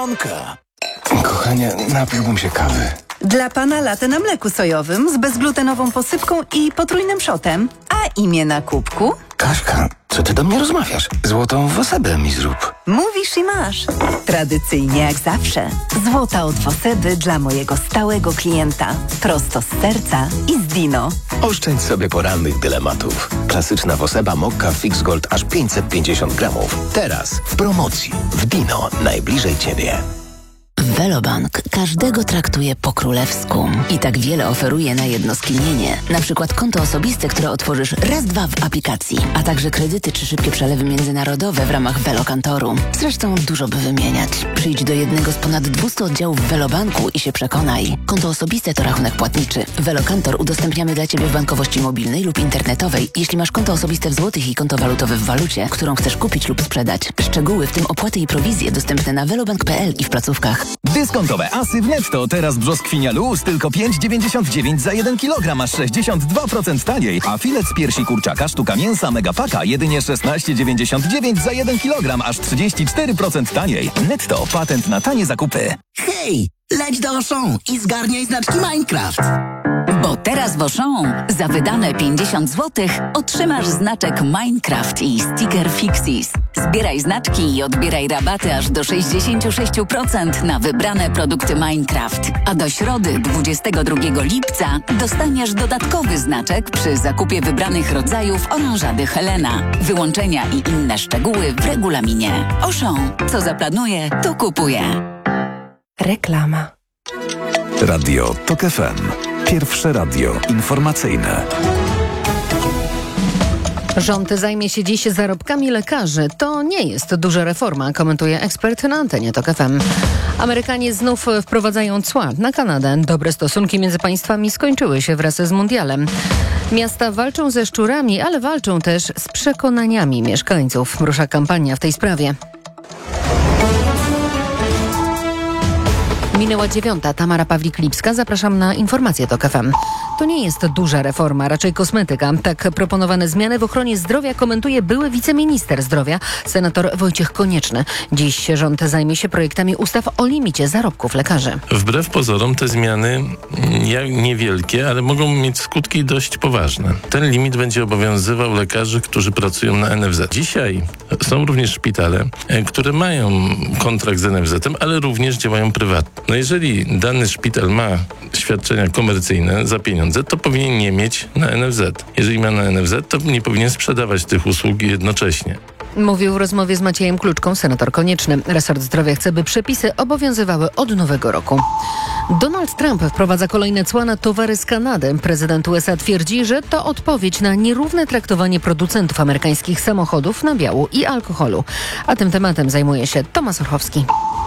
Biedronka. Kochanie, napiłbym się kawy. Dla pana latte na mleku sojowym z bezglutenową posypką i potrójnym szotem. A imię na kubku? Kaśka, co ty do mnie rozmawiasz? Złotą Wosebę mi zrób. Mówisz i masz. Tradycyjnie jak zawsze. Złota od Woseby dla mojego stałego klienta. Prosto z serca i z Dino. Oszczędź sobie porannych dylematów. Klasyczna Woseba Mokka Fix Gold aż 550 gramów. Teraz w promocji. W Dino. Najbliżej ciebie. Velobank każdego traktuje po królewsku i tak wiele oferuje na jedno skinienie. Na przykład konto osobiste, które otworzysz raz, dwa w aplikacji, a także kredyty czy szybkie przelewy międzynarodowe w ramach Velokantoru. Zresztą dużo by wymieniać. Przyjdź do jednego z ponad 200 oddziałów Velobanku i się przekonaj. Konto osobiste to rachunek płatniczy. Velokantor udostępniamy dla Ciebie w bankowości mobilnej lub internetowej, jeśli masz konto osobiste w złotych i konto walutowe w walucie, którą chcesz kupić lub sprzedać. Szczegóły, w tym opłaty i prowizje, dostępne na velobank.pl i w placówkach. Dyskontowe asy w Netto. Teraz brzoskwinia luz tylko 5,99 za 1 kg, aż 62% taniej. A filet z piersi kurczaka sztuka mięsa Megapaka jedynie 16,99 za 1 kg, aż 34% taniej. Netto. Patent na tanie zakupy. Hej, leć do Auchan i zgarniaj znaczki Minecraft. Bo teraz w Auchan za wydane 50 zł otrzymasz znaczek Minecraft i sticker Fixis. Zbieraj znaczki i odbieraj rabaty aż do 66% na wybrane produkty Minecraft. A do środy 22 lipca dostaniesz dodatkowy znaczek przy zakupie wybranych rodzajów oranżady Helena. Wyłączenia i inne szczegóły w regulaminie. Auchan. Co zaplanuje, to kupuje. Reklama. Radio TOK FM. Pierwsze radio informacyjne. Rząd zajmie się dziś zarobkami lekarzy. To nie jest duża reforma, komentuje ekspert na antenie TOK FM. Amerykanie znów wprowadzają cła na Kanadę. Dobre stosunki między państwami skończyły się wraz z mundialem. Miasta walczą ze szczurami, ale walczą też z przekonaniami mieszkańców. Rusza kampania w tej sprawie. Minęła 9. Tamara Pawlik-Lipska. Zapraszam na informacje TOK FM. To nie jest duża reforma, raczej kosmetyka. Tak proponowane zmiany w ochronie zdrowia komentuje były wiceminister zdrowia, senator Wojciech Konieczny. Dziś rząd zajmie się projektami ustaw o limicie zarobków lekarzy. Wbrew pozorom te zmiany niewielkie, ale mogą mieć skutki dość poważne. Ten limit będzie obowiązywał lekarzy, którzy pracują na NFZ. Dzisiaj są również szpitale, które mają kontrakt z NFZ-em, ale również działają prywatnie. No jeżeli dany szpital ma świadczenia komercyjne za pieniądze, to powinien nie mieć na NFZ. Jeżeli ma na NFZ, to nie powinien sprzedawać tych usług jednocześnie. Mówił w rozmowie z Maciejem Kluczką senator Konieczny. Resort Zdrowia chce, by przepisy obowiązywały od nowego roku. Donald Trump wprowadza kolejne cła na towary z Kanady. Prezydent USA twierdzi, że to odpowiedź na nierówne traktowanie producentów amerykańskich samochodów, nabiału i alkoholu. A tym tematem zajmuje się Tomasz Orchowski.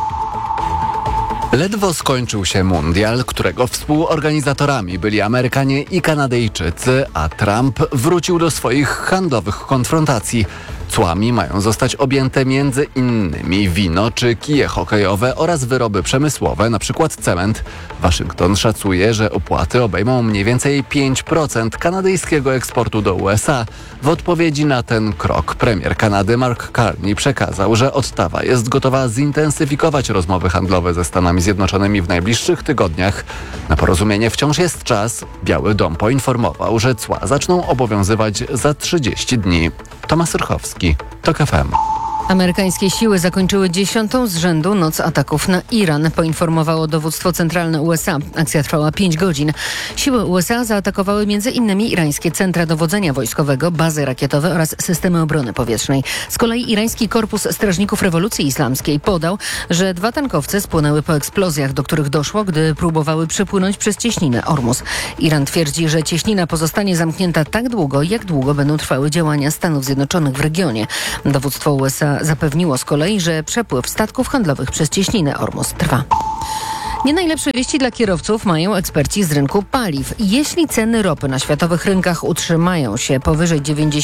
Ledwo skończył się mundial, którego współorganizatorami byli Amerykanie i Kanadyjczycy, a Trump wrócił do swoich handlowych konfrontacji. Cłami mają zostać objęte między innymi wino czy kije hokejowe oraz wyroby przemysłowe, np. cement. Waszyngton szacuje, że opłaty obejmą mniej więcej 5% kanadyjskiego eksportu do USA. W odpowiedzi na ten krok premier Kanady Mark Carney przekazał, że Ottawa jest gotowa zintensyfikować rozmowy handlowe ze Stanami Zjednoczonymi w najbliższych tygodniach. Na porozumienie wciąż jest czas. Biały Dom poinformował, że cła zaczną obowiązywać za 30 dni. Tomasz Orchowski, TOK FM. Amerykańskie siły zakończyły 10. z rzędu noc ataków na Iran, poinformowało dowództwo centralne USA. Akcja trwała 5 godzin. Siły USA zaatakowały m.in. irańskie centra dowodzenia wojskowego, bazy rakietowe oraz systemy obrony powietrznej. Z kolei irański Korpus Strażników Rewolucji Islamskiej podał, że 2 tankowce spłonęły po eksplozjach, do których doszło, gdy próbowały przepłynąć przez cieśninę Ormus. Iran twierdzi, że cieśnina pozostanie zamknięta tak długo, jak długo będą trwały działania Stanów Zjednoczonych w regionie. Dowództwo USA zapewniło z kolei, że przepływ statków handlowych przez cieśninę Ormus trwa. Nie najlepsze wieści dla kierowców mają eksperci z rynku paliw. Jeśli ceny ropy na światowych rynkach utrzymają się powyżej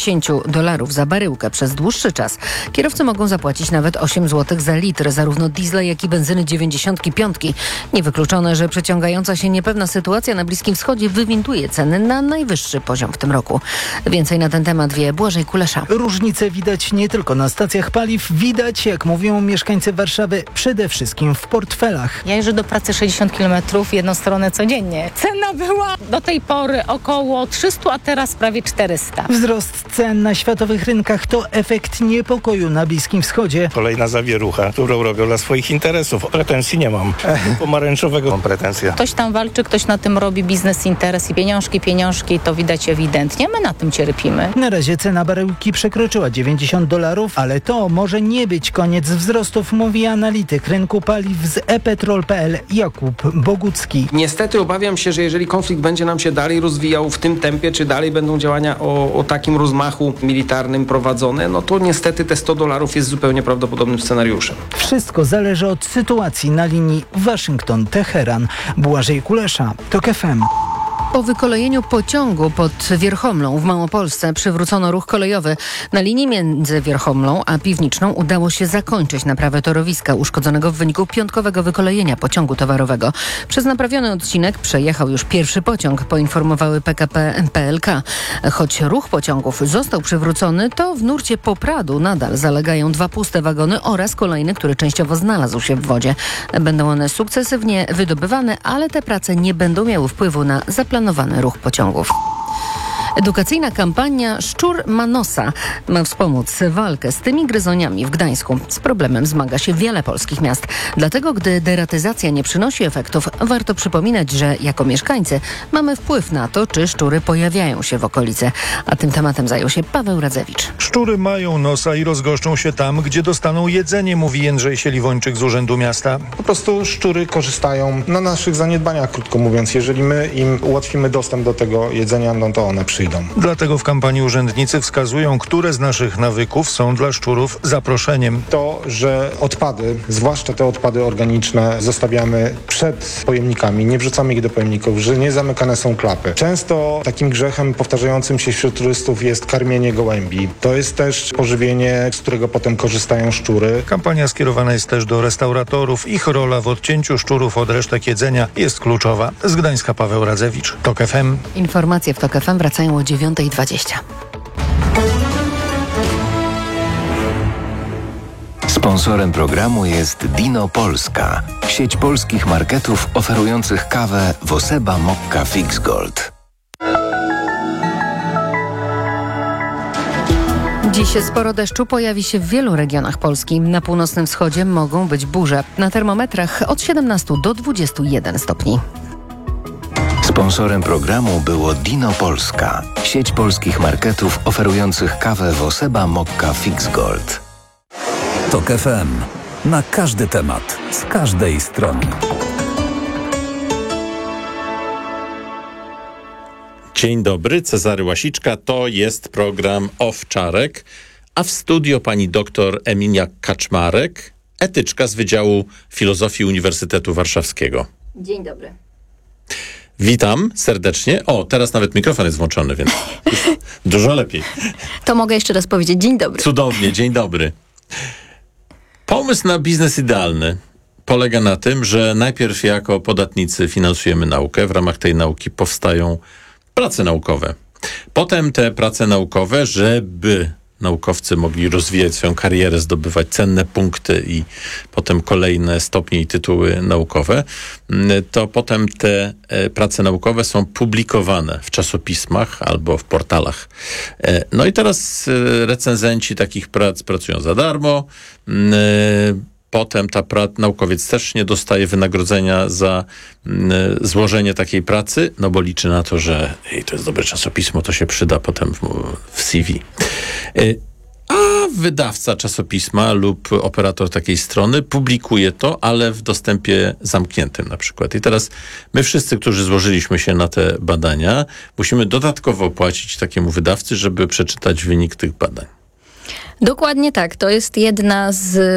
$90 za baryłkę przez dłuższy czas, kierowcy mogą zapłacić nawet 8 zł za litr, zarówno diesla, jak i benzyny 95. Niewykluczone, że przeciągająca się niepewna sytuacja na Bliskim Wschodzie wywinduje ceny na najwyższy poziom w tym roku. Więcej na ten temat wie Błażej Kulesza. Różnice widać nie tylko na stacjach paliw, widać, jak mówią mieszkańcy Warszawy, przede wszystkim w portfelach. Ja jeżdżę do pracy 60 km w jedną stronę codziennie. Cena była do tej pory około 300, a teraz prawie 400. Wzrost cen na światowych rynkach to efekt niepokoju na Bliskim Wschodzie. Kolejna zawierucha, którą robią dla swoich interesów. Pretensji nie mam. Pomarańczowego mam pretensje. Ktoś tam walczy, ktoś na tym robi biznes, interes i pieniążki, to widać ewidentnie. My na tym cierpimy. Na razie cena baryłki przekroczyła $90, ale to może nie być koniec wzrostów, mówi analityk rynku paliw z ePetrol.pl Jakub Bogucki. Niestety obawiam się, że jeżeli konflikt będzie nam się dalej rozwijał w tym tempie, czy dalej będą działania o takim rozmachu militarnym prowadzone, no to niestety te $100 jest zupełnie prawdopodobnym scenariuszem. Wszystko zależy od sytuacji na linii Waszyngton-Teheran. Błażej Kulesza, TOK FM. Po wykolejeniu pociągu pod Wierchomlą w Małopolsce przywrócono ruch kolejowy. Na linii między Wierchomlą a Piwniczną udało się zakończyć naprawę torowiska uszkodzonego w wyniku piątkowego wykolejenia pociągu towarowego. Przez naprawiony odcinek przejechał już pierwszy pociąg, poinformowały PKP PLK. Choć ruch pociągów został przywrócony, to w nurcie Popradu nadal zalegają 2 puste wagony oraz kolejny, który częściowo znalazł się w wodzie. Będą one sukcesywnie wydobywane, ale te prace nie będą miały wpływu na zaplanowany ruch pociągów. Edukacyjna kampania Szczur ma nosa ma wspomóc walkę z tymi gryzoniami w Gdańsku. Z problemem zmaga się wiele polskich miast. Dlatego, gdy deratyzacja nie przynosi efektów, warto przypominać, że jako mieszkańcy mamy wpływ na to, czy szczury pojawiają się w okolicy. A tym tematem zajął się Paweł Radzewicz. Szczury mają nosa i rozgoszczą się tam, gdzie dostaną jedzenie, mówi Jędrzej Sieliwończyk z Urzędu Miasta. Po prostu szczury korzystają na naszych zaniedbaniach, krótko mówiąc. Jeżeli my im ułatwimy dostęp do tego jedzenia, no to one przyjdą. Dlatego w kampanii urzędnicy wskazują, które z naszych nawyków są dla szczurów zaproszeniem. To, że odpady, zwłaszcza te odpady organiczne, zostawiamy przed pojemnikami, nie wrzucamy ich do pojemników, że nie zamykane są klapy. Często takim grzechem powtarzającym się wśród turystów jest karmienie gołębi. To jest też pożywienie, z którego potem korzystają szczury. Kampania skierowana jest też do restauratorów. Ich rola w odcięciu szczurów od resztek jedzenia jest kluczowa. Z Gdańska Paweł Radzewicz, TOK FM. Informacje w TOK FM wracają o 9:20. Sponsorem programu jest Dino Polska, sieć polskich marketów oferujących kawę Woseba Mokka Fix Gold. Dziś sporo deszczu pojawi się w wielu regionach Polski. Na północnym wschodzie mogą być burze. Na termometrach od 17 do 21 stopni. Sponsorem programu było Dino Polska, sieć polskich marketów oferujących kawę Woseba Mokka Fix Gold. TOK FM. Na każdy temat, z każdej strony. Dzień dobry, Cezary Łasiczka, to jest program Owczarek, a w studio pani doktor Emilia Kaczmarek, etyczka z Wydziału Filozofii Uniwersytetu Warszawskiego. Dzień dobry. Witam serdecznie. O, teraz nawet mikrofon jest włączony, więc dużo lepiej. To mogę jeszcze raz powiedzieć dzień dobry. Cudownie, dzień dobry. Pomysł na biznes idealny polega na tym, że najpierw jako podatnicy finansujemy naukę, w ramach tej nauki powstają prace naukowe. Potem te prace naukowe, żeby naukowcy mogli rozwijać swoją karierę, zdobywać cenne punkty i potem kolejne stopnie i tytuły naukowe, to potem te prace naukowe są publikowane w czasopismach albo w portalach. No i teraz recenzenci takich prac pracują za darmo. Potem naukowiec też nie dostaje wynagrodzenia za złożenie takiej pracy, no bo liczy na to, że to jest dobre czasopismo, to się przyda potem w CV. A wydawca czasopisma lub operator takiej strony publikuje to, ale w dostępie zamkniętym na przykład. I teraz my wszyscy, którzy złożyliśmy się na te badania, musimy dodatkowo płacić takiemu wydawcy, żeby przeczytać wynik tych badań. Dokładnie tak. To jest jedna z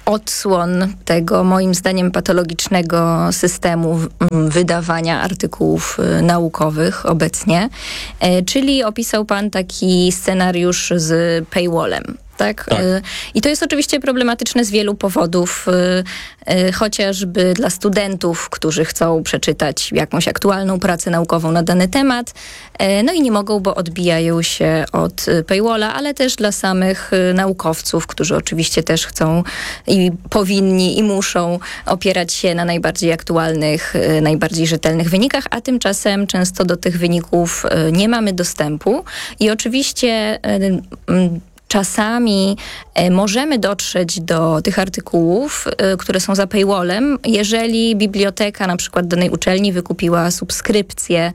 odsłon tego, moim zdaniem, patologicznego systemu wydawania artykułów naukowych obecnie. Czyli opisał pan taki scenariusz z paywallem. Tak? I to jest oczywiście problematyczne z wielu powodów, chociażby dla studentów, którzy chcą przeczytać jakąś aktualną pracę naukową na dany temat, no i nie mogą, bo odbijają się od paywalla, ale też dla samych naukowców, którzy oczywiście też chcą i powinni i muszą opierać się na najbardziej aktualnych, najbardziej rzetelnych wynikach, a tymczasem często do tych wyników nie mamy dostępu i oczywiście czasami możemy dotrzeć do tych artykułów, które są za paywallem, jeżeli biblioteka na przykład danej uczelni wykupiła subskrypcję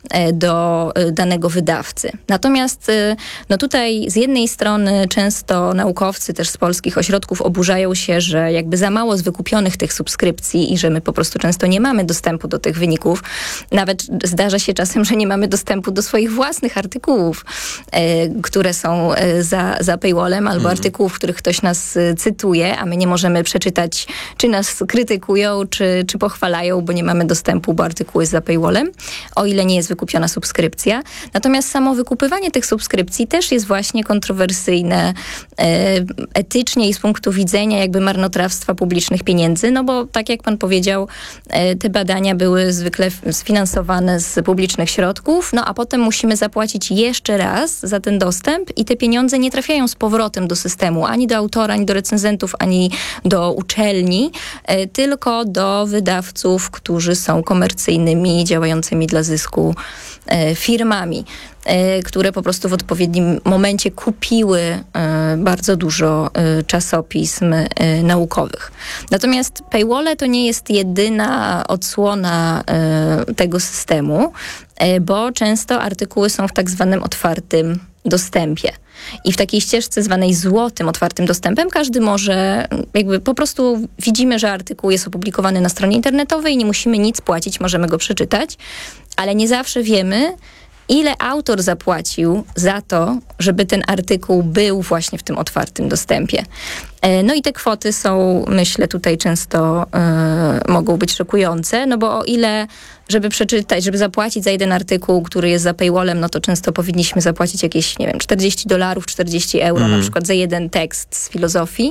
do danego wydawcy. Natomiast no tutaj z jednej strony często naukowcy też z polskich ośrodków oburzają się, że jakby za mało z wykupionych tych subskrypcji i że my po prostu często nie mamy dostępu do tych wyników. Nawet zdarza się czasem, że nie mamy dostępu do swoich własnych artykułów, które są za paywallem, albo artykułów, w których ktoś nas cytuje, a my nie możemy przeczytać, czy nas krytykują, czy pochwalają, bo nie mamy dostępu, bo artykuł jest za paywallem, o ile nie jest wykupiona subskrypcja. Natomiast samo wykupywanie tych subskrypcji też jest właśnie kontrowersyjne etycznie i z punktu widzenia jakby marnotrawstwa publicznych pieniędzy, no bo tak jak pan powiedział, te badania były zwykle sfinansowane z publicznych środków, no a potem musimy zapłacić jeszcze raz za ten dostęp i te pieniądze nie trafiają z powrotem do systemu, ani do autora, ani do recenzentów, ani do uczelni, tylko do wydawców, którzy są komercyjnymi, działającymi dla zysku firmami, które po prostu w odpowiednim momencie kupiły bardzo dużo czasopism naukowych. Natomiast paywalle to nie jest jedyna odsłona tego systemu, bo często artykuły są w tak zwanym otwartym dostępie. I w takiej ścieżce zwanej złotym otwartym dostępem każdy może, jakby po prostu widzimy, że artykuł jest opublikowany na stronie internetowej i nie musimy nic płacić, możemy go przeczytać, ale nie zawsze wiemy, ile autor zapłacił za to, żeby ten artykuł był właśnie w tym otwartym dostępie. No i te kwoty są, myślę, tutaj często mogą być szokujące, no bo o ile, żeby przeczytać, żeby zapłacić za jeden artykuł, który jest za paywallem, no to często powinniśmy zapłacić jakieś, nie wiem, $40, 40 euro na przykład za jeden tekst z filozofii,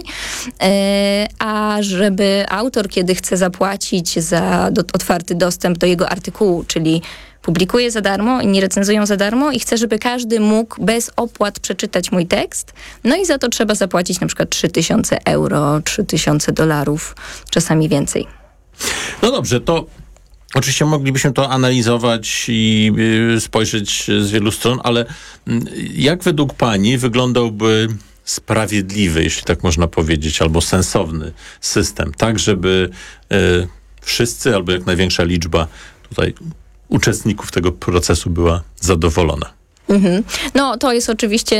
a żeby autor, kiedy chce zapłacić za otwarty dostęp do jego artykułu, czyli publikuję za darmo, inni recenzują za darmo i chcę, żeby każdy mógł bez opłat przeczytać mój tekst. No i za to trzeba zapłacić na przykład 3000 euro, $3000, czasami więcej. No dobrze, to oczywiście moglibyśmy to analizować i spojrzeć z wielu stron, ale jak według pani wyglądałby sprawiedliwy, jeśli tak można powiedzieć, albo sensowny system, tak żeby wszyscy, albo jak największa liczba tutaj uczestników tego procesu była zadowolona? No to jest oczywiście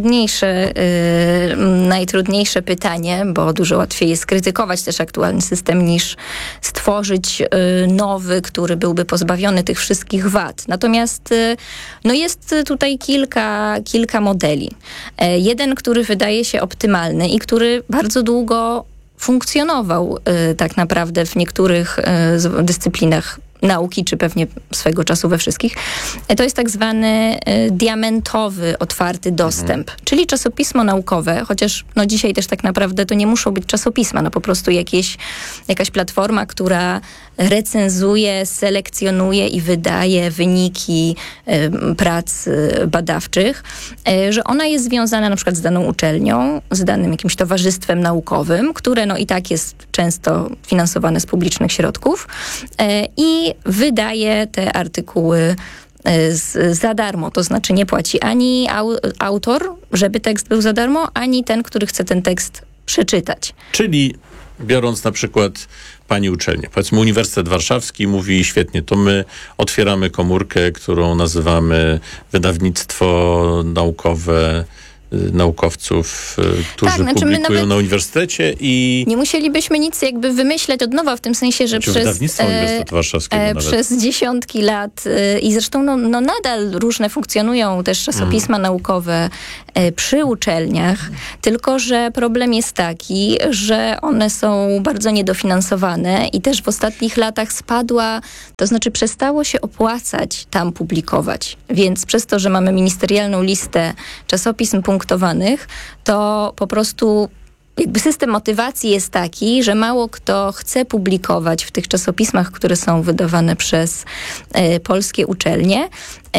najtrudniejsze pytanie, bo dużo łatwiej jest krytykować też aktualny system niż stworzyć nowy, który byłby pozbawiony tych wszystkich wad. Natomiast no jest tutaj kilka modeli. Jeden, który wydaje się optymalny i który bardzo długo funkcjonował tak naprawdę w niektórych dyscyplinach nauki, czy pewnie swego czasu we wszystkich, to jest tak zwany diamentowy, otwarty dostęp. Czyli czasopismo naukowe, chociaż no dzisiaj też tak naprawdę to nie muszą być czasopisma, no po prostu jakaś platforma, która recenzuje, selekcjonuje i wydaje wyniki prac badawczych, że ona jest związana na przykład z daną uczelnią, z danym jakimś towarzystwem naukowym, które no i tak jest często finansowane z publicznych środków i wydaje te artykuły za darmo, to znaczy nie płaci ani autor, żeby tekst był za darmo, ani ten, który chce ten tekst przeczytać. Czyli biorąc na przykład pani uczelnię, powiedzmy Uniwersytet Warszawski mówi świetnie, to my otwieramy komórkę, którą nazywamy wydawnictwo naukowe naukowców, którzy publikują na uniwersytecie i... Nie musielibyśmy nic jakby wymyśleć od nowa, w tym sensie, że Wydawnictwo Uniwersytetu Warszawskiego przez dziesiątki lat i zresztą nadal różne funkcjonują też czasopisma naukowe przy uczelniach, tylko że problem jest taki, że one są bardzo niedofinansowane i też w ostatnich latach to znaczy przestało się opłacać tam publikować. Więc przez to, że mamy ministerialną listę czasopism punktowanych, to po prostu jakby system motywacji jest taki, że mało kto chce publikować w tych czasopismach, które są wydawane przez polskie uczelnie,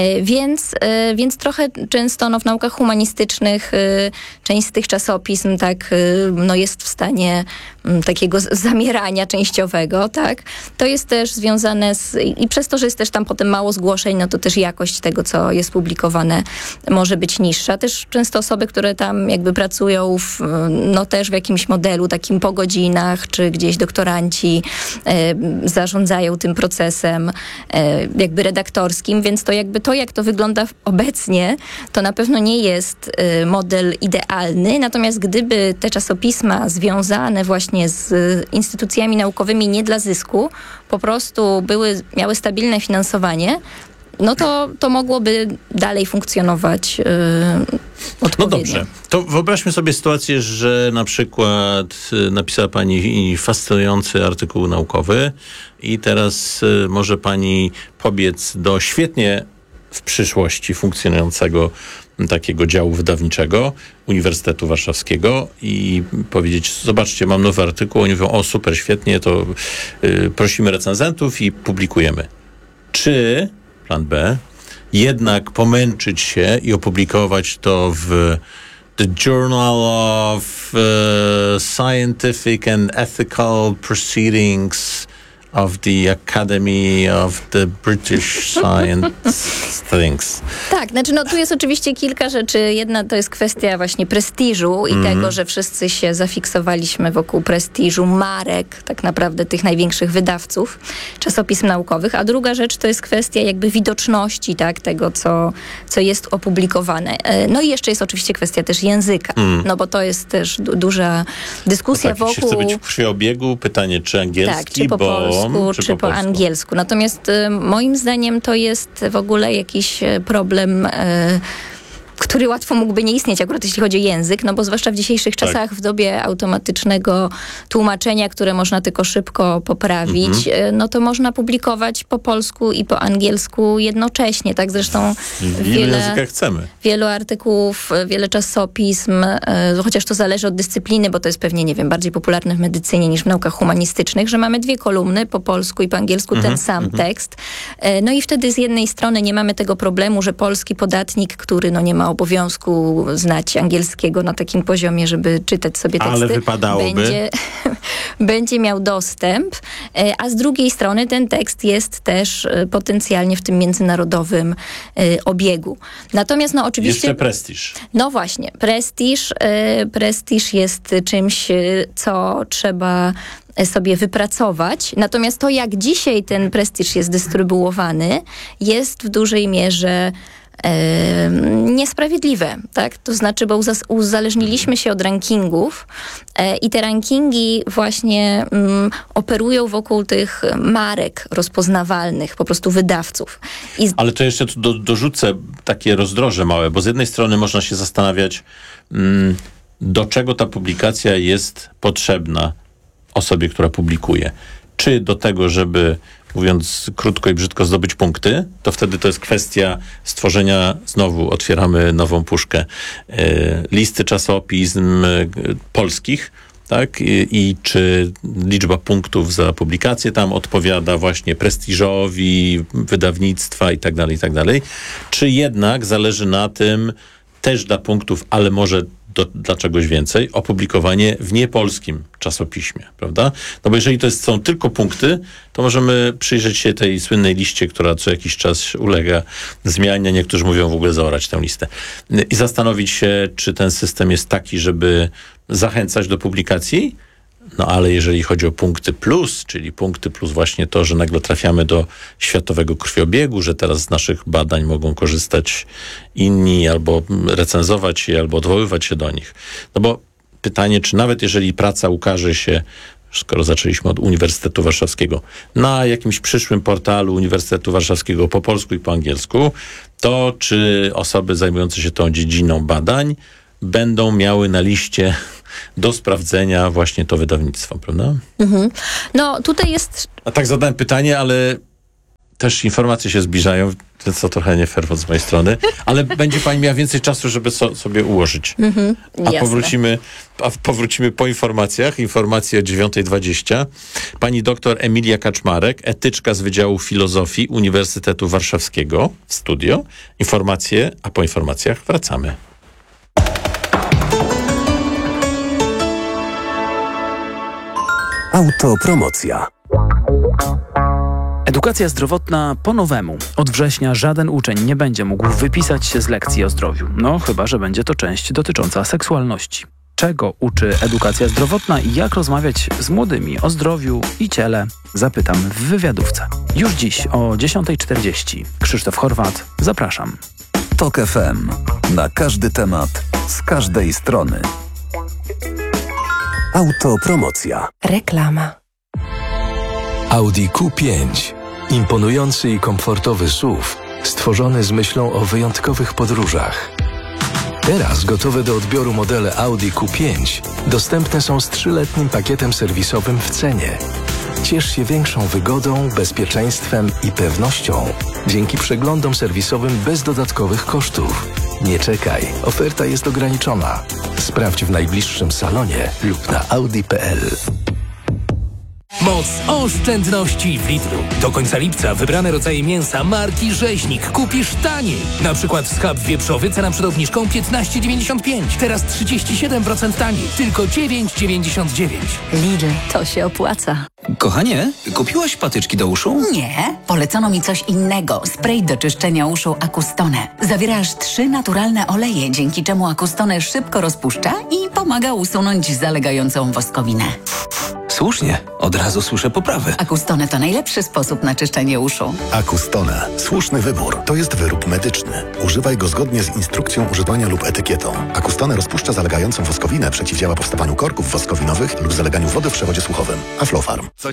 więc trochę często w naukach humanistycznych część z tych czasopism jest w stanie takiego zamierania częściowego, tak? To jest też związane i przez to, że jest też tam potem mało zgłoszeń, no to też jakość tego, co jest publikowane, może być niższa. Też często osoby, które tam jakby pracują też w jakimś modelu takim po godzinach, czy gdzieś doktoranci zarządzają tym procesem jakby redaktorskim, więc to jakby jak to wygląda obecnie, to na pewno nie jest model idealny, natomiast gdyby te czasopisma związane właśnie z instytucjami naukowymi nie dla zysku, po prostu miały stabilne finansowanie, no to mogłoby dalej funkcjonować odpowiednio. No dobrze, to wyobraźmy sobie sytuację, że na przykład napisała pani fascynujący artykuł naukowy i teraz może pani pobiec do świetnie w przyszłości funkcjonującego takiego działu wydawniczego Uniwersytetu Warszawskiego i powiedzieć, zobaczcie, mam nowy artykuł, oni mówią, o super, świetnie, to prosimy recenzentów i publikujemy. Czy, plan B, jednak pomęczyć się i opublikować to w The Journal of Scientific and Ethical Proceedings of the Academy of the British Science Things. Tak, znaczy tu jest oczywiście kilka rzeczy. Jedna to jest kwestia właśnie prestiżu i tego, że wszyscy się zafiksowaliśmy wokół prestiżu marek, tak naprawdę tych największych wydawców czasopism naukowych, a druga rzecz to jest kwestia jakby widoczności, tak, tego, co jest opublikowane. No i jeszcze jest oczywiście kwestia też języka, no bo to jest też duża dyskusja wokół... Jeśli chce być przy obiegu, pytanie, czy angielski, tak, czy po polsku, czy po angielsku. Natomiast moim zdaniem to jest w ogóle jakiś problem, który łatwo mógłby nie istnieć, akurat jeśli chodzi o język, no bo zwłaszcza w dzisiejszych czasach, w dobie automatycznego tłumaczenia, które można tylko szybko poprawić, no to można publikować po polsku i po angielsku jednocześnie, tak? Zresztą wielu artykułów, wiele czasopism, chociaż to zależy od dyscypliny, bo to jest pewnie, nie wiem, bardziej popularne w medycynie niż w naukach humanistycznych, że mamy dwie kolumny, po polsku i po angielsku, ten sam tekst. No i wtedy z jednej strony nie mamy tego problemu, że polski podatnik, który nie ma obowiązku znać angielskiego na takim poziomie, żeby czytać sobie teksty. Ale wypadałoby. Będzie miał dostęp, a z drugiej strony ten tekst jest też potencjalnie w tym międzynarodowym obiegu. Natomiast oczywiście... Jeszcze prestiż. No właśnie, prestiż jest czymś, co trzeba sobie wypracować. Natomiast to, jak dzisiaj ten prestiż jest dystrybuowany, jest w dużej mierze niesprawiedliwe, tak? To znaczy, bo uzależniliśmy się od rankingów i te rankingi właśnie operują wokół tych marek rozpoznawalnych, po prostu wydawców. Ale to jeszcze tu dorzucę takie rozdroże małe, bo z jednej strony można się zastanawiać, do czego ta publikacja jest potrzebna osobie, która publikuje. Czy do tego, żeby, mówiąc krótko i brzydko, zdobyć punkty, to wtedy to jest kwestia stworzenia, znowu otwieramy nową puszkę, listy czasopism polskich, tak? I czy liczba punktów za publikację tam odpowiada właśnie prestiżowi, wydawnictwa i tak dalej, czy jednak zależy na tym, też dla punktów, ale może dla czegoś więcej, opublikowanie w niepolskim czasopiśmie, prawda? No bo jeżeli są tylko punkty, to możemy przyjrzeć się tej słynnej liście, która co jakiś czas ulega zmianie. Niektórzy mówią w ogóle zaorać tę listę. I zastanowić się, czy ten system jest taki, żeby zachęcać do publikacji, No ale jeżeli chodzi o punkty plus, czyli punkty plus właśnie to, że nagle trafiamy do światowego krwiobiegu, że teraz z naszych badań mogą korzystać inni, albo recenzować je, albo odwoływać się do nich. No bo pytanie, czy nawet jeżeli praca ukaże się, skoro zaczęliśmy od Uniwersytetu Warszawskiego, na jakimś przyszłym portalu Uniwersytetu Warszawskiego po polsku i po angielsku, to czy osoby zajmujące się tą dziedziną badań będą miały na liście do sprawdzenia właśnie to wydawnictwo, prawda? Mhm. No tutaj jest... A tak zadałem pytanie, ale też informacje się zbliżają, co trochę nie fair z mojej strony, ale będzie pani miała więcej czasu, żeby sobie ułożyć. A powrócimy po informacjach. Informacje o 9:20. Pani doktor Emilia Kaczmarek, etyczka z Wydziału Filozofii Uniwersytetu Warszawskiego w studio. Informacje, a po informacjach wracamy. Autopromocja. Edukacja zdrowotna po nowemu. Od września żaden uczeń nie będzie mógł wypisać się z lekcji o zdrowiu. No, chyba że będzie to część dotycząca seksualności. Czego uczy edukacja zdrowotna i jak rozmawiać z młodymi o zdrowiu i ciele? Zapytam w wywiadówce. Już dziś o 10:40. Krzysztof Horwat, zapraszam. TOK FM. Na każdy temat, z każdej strony. Autopromocja. Reklama. Audi Q5. Imponujący i komfortowy SUV, stworzony z myślą o wyjątkowych podróżach. Teraz gotowe do odbioru modele Audi Q5 dostępne są z 3-letnim pakietem serwisowym w cenie. Ciesz się większą wygodą, bezpieczeństwem i pewnością dzięki przeglądom serwisowym bez dodatkowych kosztów. Nie czekaj, oferta jest ograniczona. Sprawdź w najbliższym salonie lub na audi.pl. Moc oszczędności w Lidlu. Do końca lipca wybrane rodzaje mięsa marki Rzeźnik kupisz taniej. Na przykład schab wieprzowy, cena przed obniżką 15,95. Teraz 37% taniej. Tylko 9,99. Lidl, to się opłaca. Kochanie, kupiłaś patyczki do uszu? Nie, polecono mi coś innego. Spray do czyszczenia uszu Acustone. Zawiera aż 3 naturalne oleje, dzięki czemu Acustone szybko rozpuszcza i pomaga usunąć zalegającą woskowinę. Słusznie, od razu słyszę poprawy. Acustone to najlepszy sposób na czyszczenie uszu. Acustone. Słuszny wybór. To jest wyrób medyczny. Używaj go zgodnie z instrukcją używania lub etykietą. Acustone rozpuszcza zalegającą woskowinę, przeciwdziała powstawaniu korków woskowinowych lub zaleganiu wody w przewodzie słuchowym. Aflofarm.